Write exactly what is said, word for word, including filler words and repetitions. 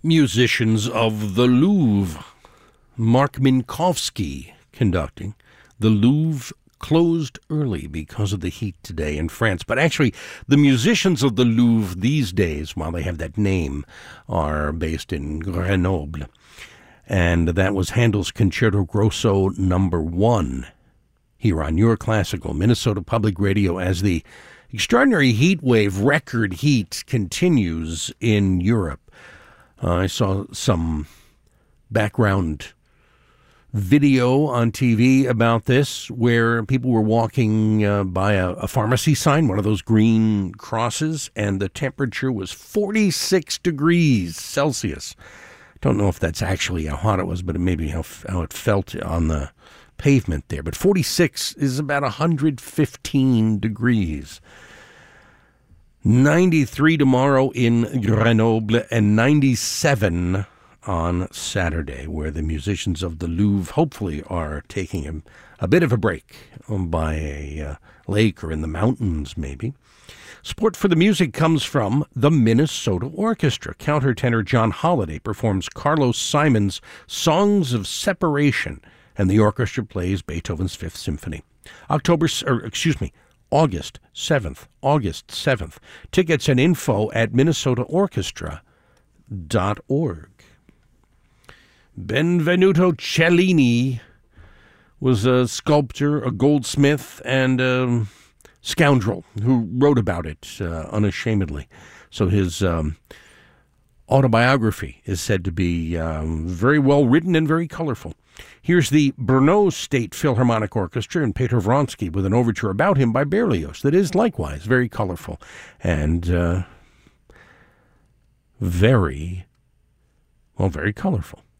Musicians of the Louvre. Mark Minkowski conducting. The Louvre closed early because of the heat today in France. But actually, the musicians of the Louvre these days, while they have that name, are based in Grenoble. And that was Handel's Concerto Grosso number one here on Your Classical Minnesota Public Radio as the extraordinary heat wave, record heat, continues in Europe. Uh, I saw some background video on T V about this where people were walking uh, by a, a pharmacy sign, one of those green crosses, and the temperature was forty-six degrees Celsius. Don't know if that's actually how hot it was, but maybe how, how it felt on the pavement there. But forty-six is about one hundred fifteen degrees. ninety-three tomorrow in Grenoble and ninety-seven on Saturday, where the musicians of the Louvre hopefully are taking a, a bit of a break by a uh, lake or in the mountains maybe. Support for the music comes from the Minnesota Orchestra. Countertenor John Holliday performs Carlos Simon's Songs of Separation, and the orchestra plays Beethoven's Fifth Symphony. October, or excuse me, August seventh, August seventh. Tickets and info at minnesota orchestra dot org. Benvenuto Cellini was a sculptor, a goldsmith, and a scoundrel who wrote about it uh, unashamedly. So his um, autobiography is said to be um, very well written and very colorful. Here's the Brno State Philharmonic Orchestra and Peter Vronsky with an overture about him by Berlioz that is likewise very colorful and uh, very, well, very colorful.